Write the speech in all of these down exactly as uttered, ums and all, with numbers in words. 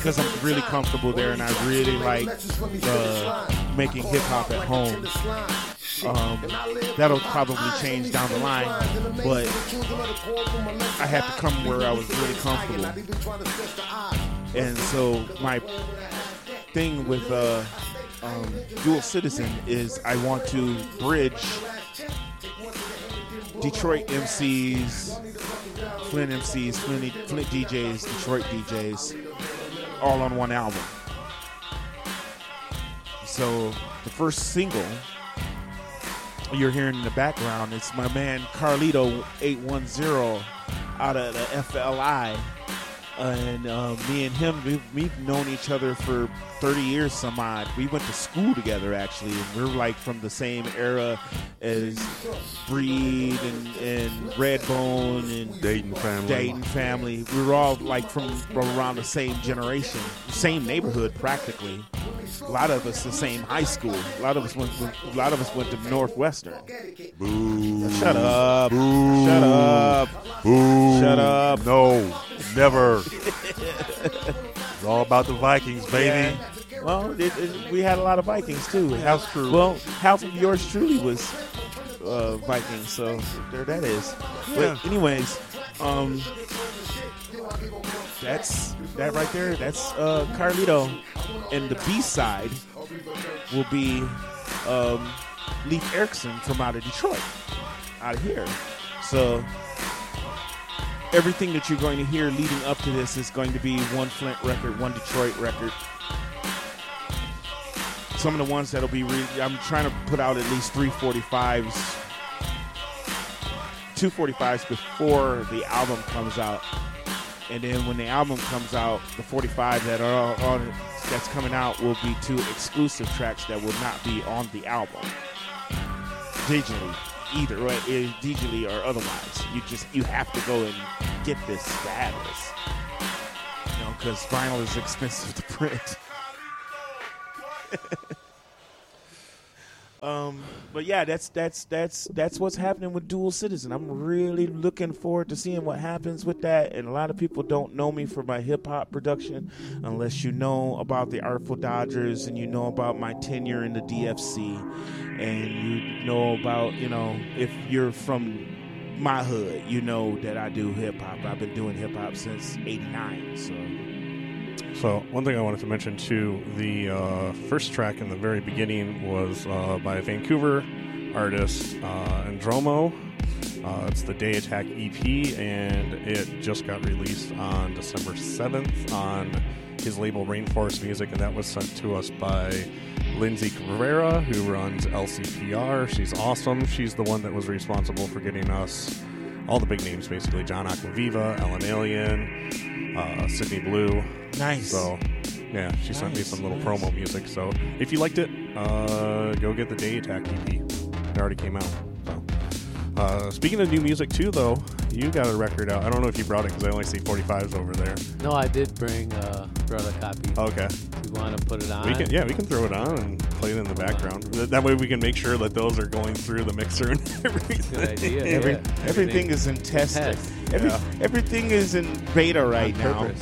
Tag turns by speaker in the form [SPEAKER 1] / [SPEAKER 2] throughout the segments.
[SPEAKER 1] because I'm really comfortable there, and I really like uh, making hip hop at home. Um, that'll probably change down the line, but I had to come where I was really comfortable. And so my thing with uh, um, Dual Citizen is I want to bridge Detroit M Cs, Flint M Cs, Flint, Flint D Js, Detroit D Js, all on one album. So the first single you're hearing in the background, it's my man Carlito eight one zero out of the F L I. And uh, me and him, we've, we've known each other for thirty years some odd. We went to school together, actually, and we're like from the same era as Breed and, and Redbone and
[SPEAKER 2] Dayton family.
[SPEAKER 1] Dayton family. We were all like from, from around the same generation, same neighborhood practically. A lot of us the same high school. A lot of us went. A lot of us went to Northwestern.
[SPEAKER 2] Boo.
[SPEAKER 1] Shut up.
[SPEAKER 2] Boo.
[SPEAKER 1] Shut up.
[SPEAKER 2] Boo.
[SPEAKER 1] Shut up.
[SPEAKER 2] No, never. It's all about the Vikings, baby.
[SPEAKER 1] Yeah. Well, it, it, we had a lot of Vikings too.
[SPEAKER 2] That's true.
[SPEAKER 1] Well, half of yours truly was uh, Vikings, so there that is.
[SPEAKER 2] Yeah.
[SPEAKER 1] But anyways, um, that's that right there. That's uh, Carlito, and the B side will be um, Leif Erikson from out of Detroit, out of here. So everything that you're going to hear leading up to this is going to be one Flint record, one Detroit record. Some of the ones that'll be, re- I'm trying to put out at least three forty-fives, two forty-fives before the album comes out. And then when the album comes out, the forty-five that are on that's coming out will be two exclusive tracks that will not be on the album. Digitally, either right, digitally or otherwise. You just you have to go and get this to have this. You know, because vinyl is expensive to print. um, but yeah, that's that's that's that's what's happening with Dual Citizen. I'm really looking forward to seeing what happens with that. And a lot of people don't know me for my hip hop production, unless you know about the Artful Dodgers and you know about my tenure in the D F C, and you know about, you know, if you're from my hood, you know that I do hip hop. I've been doing hip hop since eighty-nine. So.
[SPEAKER 3] So one thing I wanted to mention too, the uh, first track in the very beginning was uh, by a Vancouver artist, uh, Andromo. Uh, it's the Day Attack E P, and it just got released on December seventh on his label Rainforest Music, and that was sent to us by Lindsay Cabrera, who runs L C P R. She's awesome. She's the one that was responsible for getting us all the big names, basically. John Aquaviva, Ellen Alien, uh, Sydney Blue.
[SPEAKER 1] Nice.
[SPEAKER 3] So, yeah, she sent
[SPEAKER 1] nice,
[SPEAKER 3] me some little
[SPEAKER 1] nice.
[SPEAKER 3] promo music. So, if you liked it, uh, go get the Day Attack E P. It already came out. So, uh, speaking of new music, too, though, you got a record out. I don't know if you brought it because I only see forty-fives over there.
[SPEAKER 4] No, I did bring uh, brought a copy.
[SPEAKER 3] Okay.
[SPEAKER 4] You want to put it on?
[SPEAKER 3] We can, yeah, we can throw it on and play it in the background. That, that way we can make sure that those are going through the mixer and everything.
[SPEAKER 4] Good idea.
[SPEAKER 1] Every,
[SPEAKER 4] yeah.
[SPEAKER 1] everything,
[SPEAKER 4] Everything
[SPEAKER 1] is in testing.
[SPEAKER 4] test.
[SPEAKER 1] Every,
[SPEAKER 3] Yeah.
[SPEAKER 1] Everything is in beta right
[SPEAKER 4] On
[SPEAKER 1] now.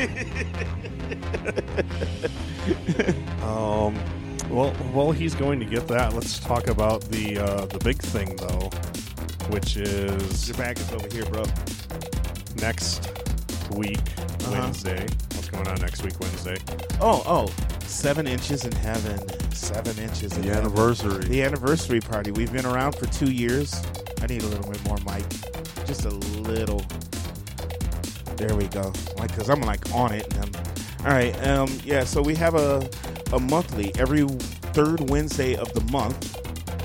[SPEAKER 3] um, well, while he's going to get that, let's talk about the uh, the big thing, though, which is
[SPEAKER 1] Your bag is over here, bro.
[SPEAKER 3] next week,
[SPEAKER 1] Uh-huh.
[SPEAKER 3] Wednesday. What's going on next week, Wednesday?
[SPEAKER 1] Oh, oh, seven inches in heaven. Seven inches in
[SPEAKER 2] The
[SPEAKER 1] heaven.
[SPEAKER 2] anniversary.
[SPEAKER 1] The anniversary party. We've been around for two years. I need a little bit more mic. Just a little. There we go. Like, cause I'm like on it. And I'm, all right. Um. Yeah. So we have a a monthly every third Wednesday of the month.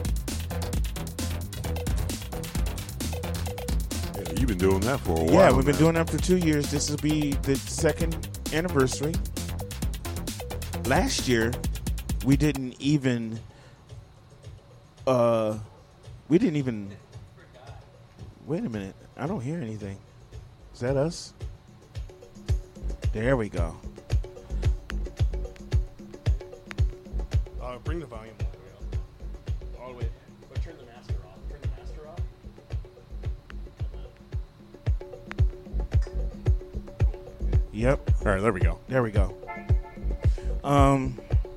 [SPEAKER 2] Yeah, you've been doing that for a while.
[SPEAKER 1] Yeah, we've been
[SPEAKER 2] man.
[SPEAKER 1] doing that for two years. This will be the second anniversary. Last year, we didn't even. Uh, we didn't even. Wait a minute. I don't hear anything. Is that us? There we go.
[SPEAKER 3] Uh, bring the volume all the way up. All the way. But turn the master off. Turn the master off.
[SPEAKER 1] Yep.
[SPEAKER 3] All right, there we go.
[SPEAKER 1] There we go. Um.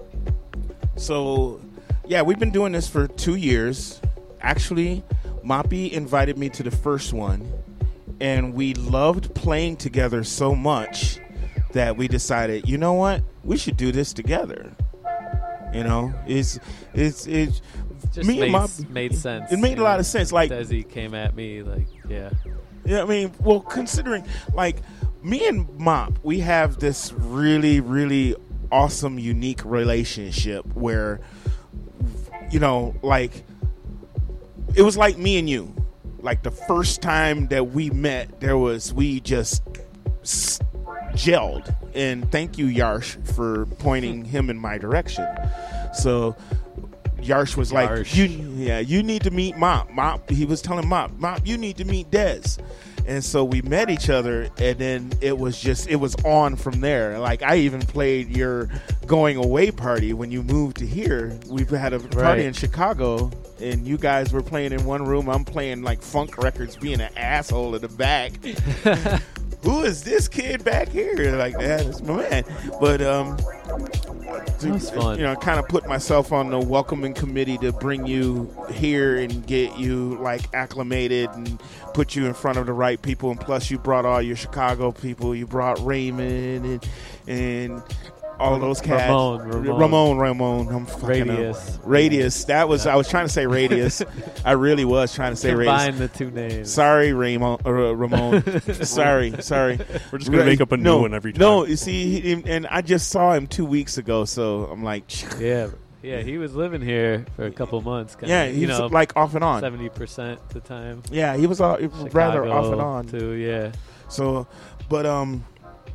[SPEAKER 1] So, yeah, we've been doing this for two years. Actually, Moppy invited me to the first one, and we loved playing together so much that we decided, you know what, we should do this together. You know, it's it's it's
[SPEAKER 4] Just
[SPEAKER 1] me
[SPEAKER 4] made,
[SPEAKER 1] and Moppy.
[SPEAKER 4] made sense.
[SPEAKER 1] It made
[SPEAKER 4] you
[SPEAKER 1] a lot
[SPEAKER 4] know?
[SPEAKER 1] of sense. Like,
[SPEAKER 4] Desi came at me like, yeah.
[SPEAKER 1] yeah, I mean, well, considering like me and Mop, we have this really, really awesome, unique relationship where, you know, like it was like me and you. Like the first time that we met, there was we just s- gelled. And thank you, Yarsh, for pointing him in my direction. So Yarsh was like,
[SPEAKER 4] Yarsh.
[SPEAKER 1] "You, yeah, you need to meet Mop." Mop, he was telling Mop, "Mop, you need to meet Dez." And so we met each other, and then it was just it was on from there. Like I even played your going away party when you moved to here. We had a party
[SPEAKER 4] Right.
[SPEAKER 1] in Chicago, and you guys were playing in one room. I'm playing like funk records, being an asshole in the back. Who is this kid back here? Like that is my man. But um, to,
[SPEAKER 4] That was fun.
[SPEAKER 1] you know, kind of put myself on the welcoming committee to bring you here and get you like acclimated and put you in front of the right people. And plus, you brought all your Chicago people. You brought Raymond and and all those cats.
[SPEAKER 4] Ramon, Ramon.
[SPEAKER 1] Ramon, Ramon. I'm fucking up.
[SPEAKER 4] Radius.
[SPEAKER 1] Radius. That was. I was trying to say Radius. I really was trying to say Radius.
[SPEAKER 4] Combine the two names.
[SPEAKER 1] Sorry, Ramon. Uh, Ramon. sorry, sorry.
[SPEAKER 3] We're just gonna make up a new
[SPEAKER 1] no,
[SPEAKER 3] one every time.
[SPEAKER 1] No, you see, he, and I just saw him two weeks ago, so I'm like,
[SPEAKER 4] Yeah, yeah. He was living here for a couple months. Kinda,
[SPEAKER 1] yeah, he's
[SPEAKER 4] you know,
[SPEAKER 1] like off and on.
[SPEAKER 4] seventy percent the time.
[SPEAKER 1] Yeah, he was all, rather
[SPEAKER 4] Chicago,
[SPEAKER 1] off and on.
[SPEAKER 4] too. Yeah.
[SPEAKER 1] So, but um,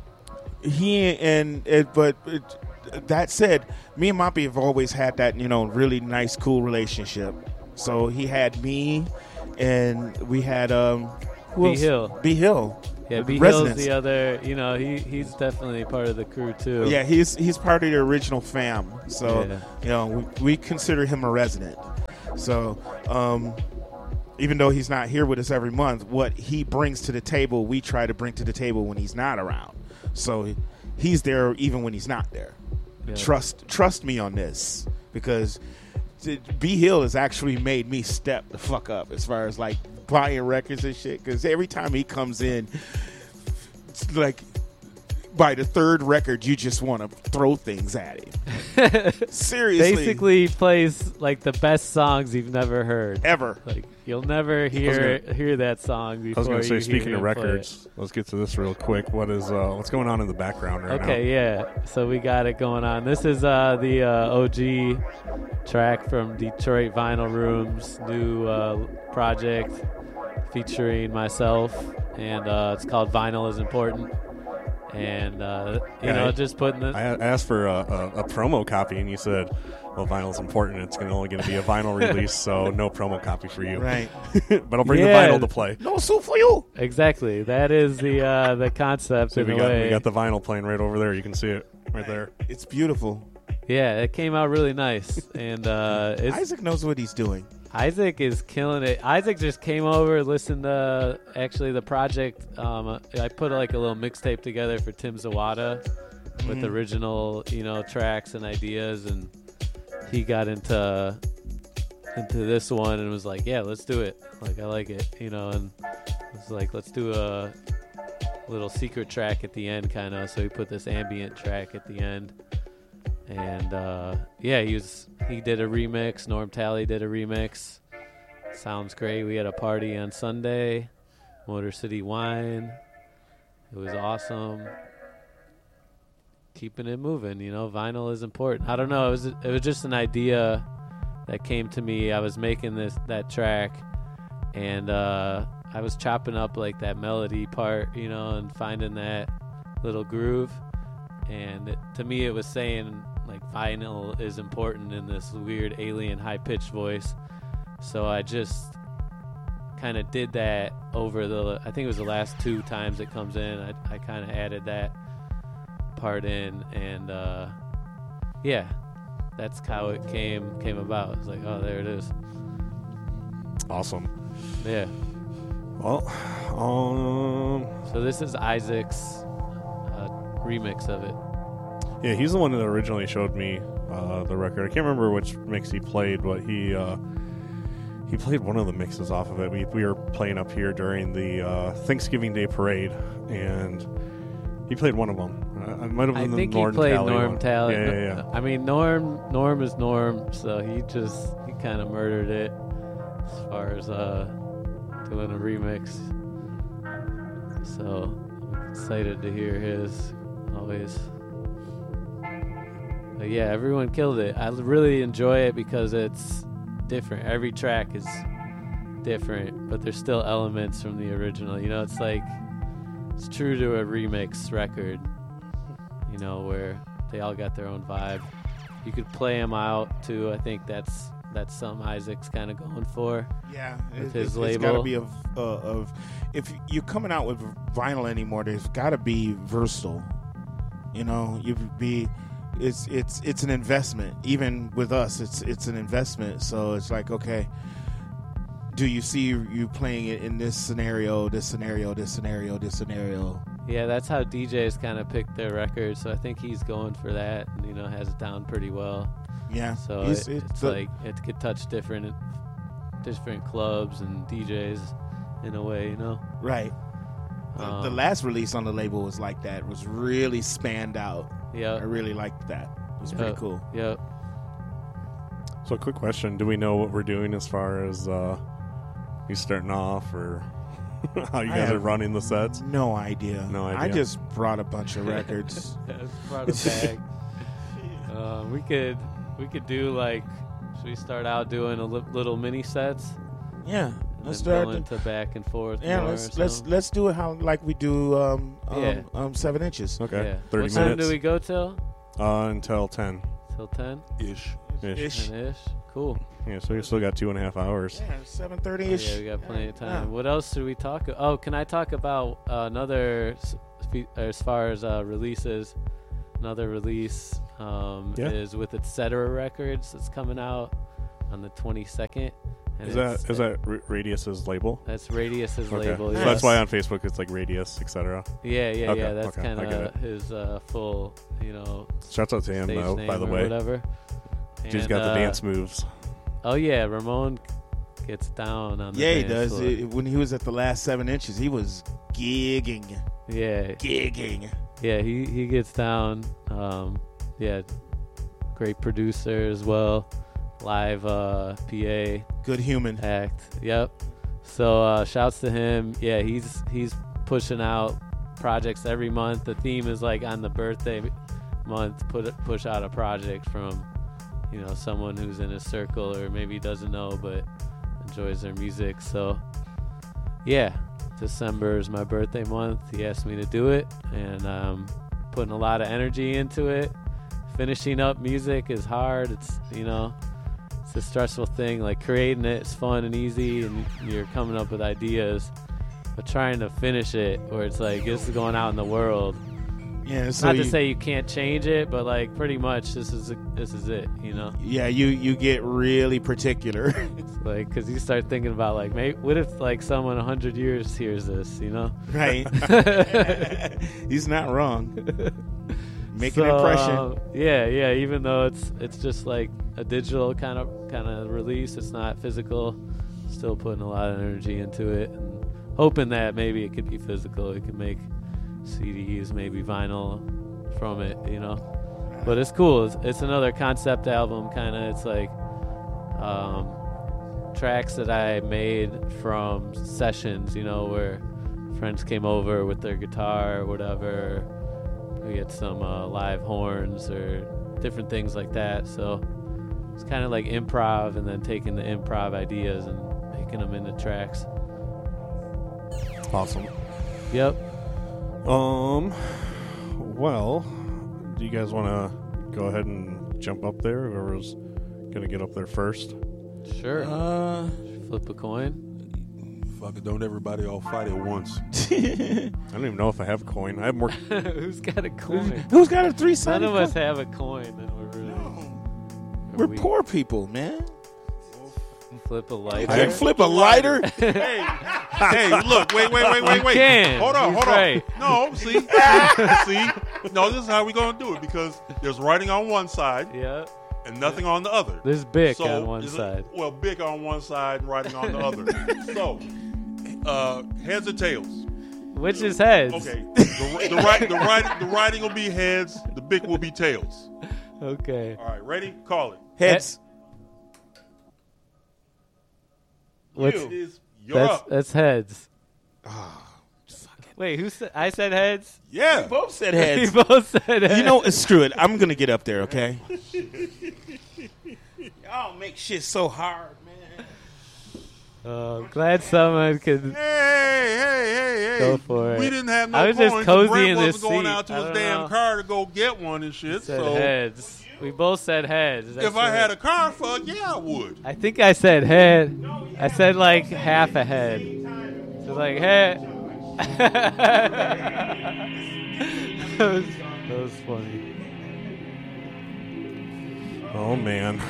[SPEAKER 1] he and it, but it, that said, me and Moppy have always had that, you know, really nice, cool relationship. So he had me, and we had um, who
[SPEAKER 4] B
[SPEAKER 1] else?
[SPEAKER 4] Hill.
[SPEAKER 1] B Hill.
[SPEAKER 4] Yeah, B
[SPEAKER 1] Residence.
[SPEAKER 4] Hill's the other. You know, he he's definitely part of the crew too.
[SPEAKER 1] Yeah, he's he's part of the original fam. So
[SPEAKER 4] Yeah.
[SPEAKER 1] you know, we, we consider him a resident. So um, even though he's not here with us every month, what he brings to the table, we try to bring to the table when he's not around. So he's there even when he's not there.
[SPEAKER 4] Yeah.
[SPEAKER 1] Trust trust me on this, because B Hill has actually made me step the fuck up as far as like buying records and shit. Because every time he comes in, it's like by the third record, you just want to throw things at him. Seriously,
[SPEAKER 4] Basically, he plays like the best songs you've never heard.
[SPEAKER 1] ever.
[SPEAKER 4] Like you'll never hear hear that song
[SPEAKER 3] I
[SPEAKER 4] before.
[SPEAKER 3] was going to say,
[SPEAKER 4] you
[SPEAKER 3] speaking
[SPEAKER 4] hear
[SPEAKER 3] of
[SPEAKER 4] him play it.
[SPEAKER 3] records, let's get to this real quick. What is uh, what's going on in the background right now?
[SPEAKER 4] Okay, yeah. So we got it going on. This is uh, the uh, O G track from Detroit Vinyl Room's new uh, project featuring myself, and uh, it's called Vinyl is Important. And, uh, you
[SPEAKER 3] Yeah,
[SPEAKER 4] know,
[SPEAKER 3] I-
[SPEAKER 4] just putting the...
[SPEAKER 3] I a- asked for a, a, a promo copy, and you said, "Well, vinyl's important. It's gonna only going to be a vinyl release, so no promo copy for you."
[SPEAKER 1] Right.
[SPEAKER 3] But I'll bring
[SPEAKER 4] Yeah.
[SPEAKER 3] the vinyl to play.
[SPEAKER 1] No suit for you.
[SPEAKER 4] Exactly. That is the uh, the concept
[SPEAKER 3] So
[SPEAKER 4] in
[SPEAKER 3] we
[SPEAKER 4] a
[SPEAKER 3] got
[SPEAKER 4] way.
[SPEAKER 3] we got the vinyl playing right over there. You can see it right there.
[SPEAKER 1] It's beautiful.
[SPEAKER 4] Yeah, it came out really nice. And uh, it's,
[SPEAKER 1] Isaac knows what he's doing.
[SPEAKER 4] Isaac is killing it. Isaac just came over, listened to actually the project. Um, I put like a little mixtape together for Tim Zawada with
[SPEAKER 1] Mhm.
[SPEAKER 4] original, you know, tracks and ideas, and he got into into this one and was like, "Yeah, let's do it. Like, I like it," you know. And it was like, "Let's do a little secret track at the end, kind of." So he put this ambient track at the end. And uh, yeah, he was he did a remix. Norm Talley did a remix. Sounds great. We had a party on Sunday, Motor City Wine. It was awesome. Keeping it moving, you know. Vinyl is important. I don't know. It was it was just an idea that came to me. I was making this that track, and uh, I was chopping up like that melody part, you know, and finding that little groove. And it, to me, it was saying like vinyl is important in this weird alien high-pitched voice. So I just kind of did that over the, I think it was the last two times it comes in. I, I kind of added that part in, and uh, yeah, that's how it came came about. It's like, oh, there it is.
[SPEAKER 3] Awesome.
[SPEAKER 4] Yeah.
[SPEAKER 3] Well, um,
[SPEAKER 4] So this is Isaac's uh, remix of it.
[SPEAKER 3] Yeah, he's the one that originally showed me uh, the record. I can't remember which mix he played, but he uh, he played one of the mixes off of it. We we were playing up here during the uh, Thanksgiving Day parade, and he played one of them. Uh, it might have
[SPEAKER 4] I
[SPEAKER 3] been
[SPEAKER 4] think
[SPEAKER 3] the Norm
[SPEAKER 4] he played
[SPEAKER 3] Talley
[SPEAKER 4] Norm
[SPEAKER 3] one.
[SPEAKER 4] Talley.
[SPEAKER 3] Yeah, yeah, yeah.
[SPEAKER 4] I mean, Norm Norm is Norm, so he just he kind of murdered it as far as uh, doing a remix. So I'm excited to hear his always. But yeah, everyone killed it. I really enjoy it because it's different. Every track is different, but there's still elements from the original. You know, it's like it's true to a remix record. You know, where they all got their own vibe. You could play them out too. I think that's that's something Isaac's kind of going for.
[SPEAKER 1] Yeah,
[SPEAKER 4] with
[SPEAKER 1] it,
[SPEAKER 4] his
[SPEAKER 1] it,
[SPEAKER 4] label.
[SPEAKER 1] It's got to be of uh, of if you're coming out with vinyl anymore, there's got to be versatile. You know, you be it's it's it's an investment. Even with us, it's it's an investment. So it's like, okay, do you see you playing it in this scenario, this scenario, this scenario, this scenario?
[SPEAKER 4] Yeah, that's how D Js kind of pick their records. So I think he's going for that, and you know, has it down pretty well.
[SPEAKER 1] Yeah.
[SPEAKER 4] So
[SPEAKER 1] It's-
[SPEAKER 4] it,
[SPEAKER 1] it's
[SPEAKER 4] it's
[SPEAKER 1] the-
[SPEAKER 4] like it could touch different different clubs and D Js in a way, you know.
[SPEAKER 1] Right. The,
[SPEAKER 4] Um,
[SPEAKER 1] the last release on the label was like that. It was really spanned out. I
[SPEAKER 4] Yep.
[SPEAKER 1] really liked that. It was pretty
[SPEAKER 4] Yep.
[SPEAKER 1] cool.
[SPEAKER 4] Yep.
[SPEAKER 3] So, quick question: do we know what we're doing as far as uh, you starting off, or how you
[SPEAKER 1] I
[SPEAKER 3] guys are
[SPEAKER 1] have
[SPEAKER 3] running the sets?
[SPEAKER 1] No idea.
[SPEAKER 3] No
[SPEAKER 1] I
[SPEAKER 3] idea.
[SPEAKER 1] just brought a bunch of records.
[SPEAKER 4] Brought a bag. uh, we could we could do like, should we start out doing a li- little mini sets?
[SPEAKER 1] Yeah.
[SPEAKER 4] And
[SPEAKER 1] Let's
[SPEAKER 4] then
[SPEAKER 1] start.
[SPEAKER 4] go into back and forth.
[SPEAKER 1] Yeah,
[SPEAKER 4] more
[SPEAKER 1] let's
[SPEAKER 4] or
[SPEAKER 1] let's
[SPEAKER 4] something?
[SPEAKER 1] let's do it how like we do um um,
[SPEAKER 4] Yeah.
[SPEAKER 1] um seven inches.
[SPEAKER 3] Okay,
[SPEAKER 4] Yeah.
[SPEAKER 3] thirty
[SPEAKER 4] what time
[SPEAKER 3] minutes
[SPEAKER 4] do we go till?
[SPEAKER 3] uh, until ten
[SPEAKER 4] Till ten
[SPEAKER 2] Ish.
[SPEAKER 3] ish.
[SPEAKER 1] Ish.
[SPEAKER 4] ish. Cool.
[SPEAKER 3] Yeah, so you still got two and a half hours.
[SPEAKER 1] Yeah, seven thirty
[SPEAKER 4] Oh,
[SPEAKER 1] ish.
[SPEAKER 4] yeah, we got plenty of time.
[SPEAKER 1] Yeah.
[SPEAKER 4] What else should we talk? Oh, can I talk about uh, another s- spe- as far as uh, releases? Another release um,
[SPEAKER 3] Yeah.
[SPEAKER 4] is with Etc. Records. It's coming out on the twenty-second. And
[SPEAKER 3] Is that
[SPEAKER 4] it's-
[SPEAKER 3] is that R- Radius's label?
[SPEAKER 4] That's Radius's
[SPEAKER 3] Okay,
[SPEAKER 4] label.
[SPEAKER 3] so
[SPEAKER 4] Yeah.
[SPEAKER 3] that's why on Facebook it's like Radius, et cetera.
[SPEAKER 4] Yeah, yeah,
[SPEAKER 3] Okay,
[SPEAKER 4] yeah. That's
[SPEAKER 3] okay,
[SPEAKER 4] kind
[SPEAKER 3] I get
[SPEAKER 4] of his uh, full, you know,
[SPEAKER 3] Shouts out to him
[SPEAKER 4] stage
[SPEAKER 3] though,
[SPEAKER 4] name
[SPEAKER 3] by the
[SPEAKER 4] or
[SPEAKER 3] way.
[SPEAKER 4] whatever.
[SPEAKER 3] Dude's
[SPEAKER 4] And,
[SPEAKER 3] got the
[SPEAKER 4] uh,
[SPEAKER 3] dance moves.
[SPEAKER 4] Oh yeah, Ramon gets down on the
[SPEAKER 1] Yeah, he
[SPEAKER 4] dance
[SPEAKER 1] does.
[SPEAKER 4] floor.
[SPEAKER 1] It- when he was at the last seven inches, he was gigging,
[SPEAKER 4] Yeah,
[SPEAKER 1] gigging.
[SPEAKER 4] yeah. He he gets down. Um, yeah, great producer as well. Live uh, P A
[SPEAKER 1] Good human.
[SPEAKER 4] act. Yep. So uh, shouts to him. Yeah, he's he's pushing out projects every month. The theme is like on the birthday month, put push out a project from, you know, someone who's in his circle or maybe doesn't know but enjoys their music. So yeah, December is my birthday month. He asked me to do it, and um, putting a lot of energy into it. Finishing up music is hard. It's, you know, it's a stressful thing. Like creating it is fun and easy, and you're coming up with ideas. But trying to finish it, where it's like this is going out in the world.
[SPEAKER 1] Yeah, so
[SPEAKER 4] Not to
[SPEAKER 1] you,
[SPEAKER 4] say you can't change it, but like pretty much this is this is it. You know,
[SPEAKER 1] yeah, you you get really particular.
[SPEAKER 4] it's like because you start thinking about like, maybe what if like someone a hundred years hears this? You know,
[SPEAKER 1] Right. He's not wrong. Make an
[SPEAKER 4] So,
[SPEAKER 1] impression.
[SPEAKER 4] um, yeah, yeah. Even though it's it's just like a digital kind of kind of release, it's not physical. Still putting a lot of energy into it, and hoping that maybe it could be physical. It could make C Ds, maybe vinyl from it. You know, but it's cool. It's, it's another concept album, kind of. It's like um, tracks that I made from sessions. You know, where friends came over with their guitar or whatever. We had some uh, live horns or different things like that. So it's kind of like improv, and then taking the improv ideas and making them into tracks.
[SPEAKER 3] Awesome.
[SPEAKER 4] Yep.
[SPEAKER 3] Um, well, do you guys want to go ahead and jump up there? Whoever's going to get up there first?
[SPEAKER 4] Sure.
[SPEAKER 1] Uh,
[SPEAKER 4] Flip a coin.
[SPEAKER 2] Fuck it, don't everybody all fight at once.
[SPEAKER 3] I don't even know if I have a coin. I have more.
[SPEAKER 4] Who's got a coin?
[SPEAKER 1] who's got a three
[SPEAKER 4] None
[SPEAKER 1] sided?
[SPEAKER 4] of us have a coin, and we're really.
[SPEAKER 1] We're
[SPEAKER 4] we-
[SPEAKER 1] poor people, man.
[SPEAKER 4] Flip a lighter.
[SPEAKER 1] I flip a lighter.
[SPEAKER 2] Hey, hey, look, wait, wait, wait, wait, wait.
[SPEAKER 4] can.
[SPEAKER 2] Hold on,
[SPEAKER 4] He's
[SPEAKER 2] hold
[SPEAKER 4] right.
[SPEAKER 2] on. No, see, see, see. No, this is how we're gonna do it because there's writing on one side
[SPEAKER 4] Yeah.
[SPEAKER 2] and nothing on the other.
[SPEAKER 4] There's Bic
[SPEAKER 2] So,
[SPEAKER 4] on one
[SPEAKER 2] is it-
[SPEAKER 4] side.
[SPEAKER 2] well, Bic on one side and writing on the other. So, uh, heads or tails?
[SPEAKER 4] Which is heads.
[SPEAKER 2] Okay. The, the, write, the, writing, the writing will be heads. The Bic will be tails.
[SPEAKER 4] Okay.
[SPEAKER 2] All right, ready? Call it.
[SPEAKER 1] Heads.
[SPEAKER 4] What's,
[SPEAKER 2] It is you're
[SPEAKER 4] that's
[SPEAKER 2] up.
[SPEAKER 4] that's heads. Wait, who said? I said heads.
[SPEAKER 2] Yeah.
[SPEAKER 1] Both said
[SPEAKER 4] We
[SPEAKER 1] heads.
[SPEAKER 4] both said heads.
[SPEAKER 1] You know, screw it. I'm gonna get up there, okay? Y'all make shit so hard, man.
[SPEAKER 4] Uh, I'm glad someone could.
[SPEAKER 2] Hey, hey, hey, hey.
[SPEAKER 4] Go for it.
[SPEAKER 2] We didn't have no
[SPEAKER 4] I was just
[SPEAKER 2] coins.
[SPEAKER 4] cozy
[SPEAKER 2] Brent
[SPEAKER 4] in
[SPEAKER 2] wasn't
[SPEAKER 4] this
[SPEAKER 2] going
[SPEAKER 4] seat.
[SPEAKER 2] out to
[SPEAKER 4] I
[SPEAKER 2] his
[SPEAKER 4] don't
[SPEAKER 2] damn
[SPEAKER 4] know.
[SPEAKER 2] car to go get one and shit.
[SPEAKER 4] Said
[SPEAKER 2] So
[SPEAKER 4] heads. We both said heads. That's
[SPEAKER 2] if I
[SPEAKER 4] right.
[SPEAKER 2] had a car, fuck yeah, I would.
[SPEAKER 4] I think I said head. I said like half a head. So like head. that, was, that was funny.
[SPEAKER 3] Oh man.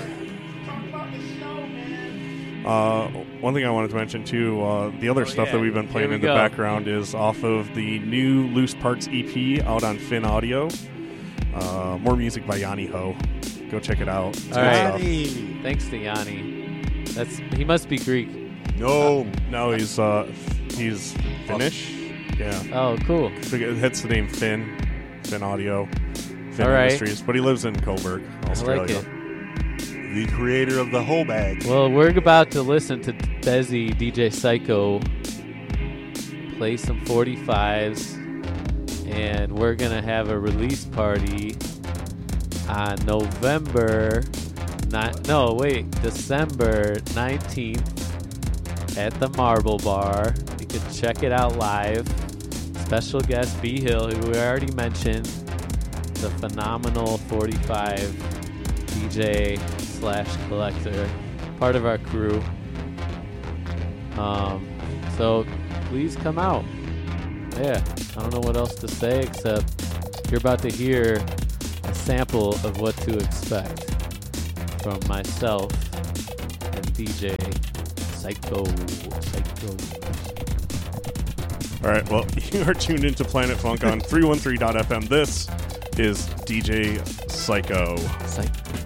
[SPEAKER 3] Uh, one thing I wanted to mention too, uh, the other stuff
[SPEAKER 4] yeah.
[SPEAKER 3] that we've been playing
[SPEAKER 4] Here we
[SPEAKER 3] in the
[SPEAKER 4] go.
[SPEAKER 3] background is off of the new Loose Parts E P out on Finn Audio. Uh, more music by Yanni Ho. Go check it out. It's
[SPEAKER 4] All
[SPEAKER 3] good
[SPEAKER 4] right.
[SPEAKER 3] stuff.
[SPEAKER 4] Thanks to Yanni. That's he must be Greek.
[SPEAKER 2] No.
[SPEAKER 3] No, he's uh, he's Finnish. Yeah,
[SPEAKER 4] Oh, cool.
[SPEAKER 3] that's the name Finn. Finn Audio. Finn
[SPEAKER 4] All right.
[SPEAKER 3] Industries, but he lives in Coburg, Australia.
[SPEAKER 4] I like it.
[SPEAKER 2] The creator of the whole bag.
[SPEAKER 4] Well, we're about to listen to Desi D J Psycho play some forty-fives, and we're gonna have a release party on November. Ni- no, wait, December nineteenth at the Marble Bar. You can check it out live. Special guest B Hill, who we already mentioned, the phenomenal forty-five D J slash collector, part of our crew. Um, so please come out. Yeah, I don't know what else to say except you're about to hear a sample of what to expect from myself and D J Psycho. Psycho.
[SPEAKER 3] All right, well, you are tuned into Planet Funk on three one three dot f m. This is D J Psycho.
[SPEAKER 4] Psycho.